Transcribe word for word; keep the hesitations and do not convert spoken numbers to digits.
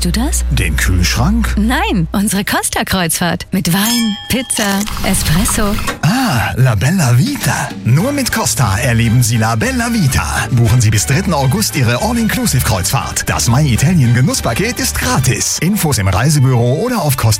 Meinst du das? Den Kühlschrank? Nein, unsere Costa-Kreuzfahrt. Mit Wein, Pizza, Espresso. Ah, La Bella Vita. Nur mit Costa erleben Sie La Bella Vita. Buchen Sie bis dritten August Ihre All-Inclusive-Kreuzfahrt. Das My Italien Genusspaket ist gratis. Infos im Reisebüro oder auf costa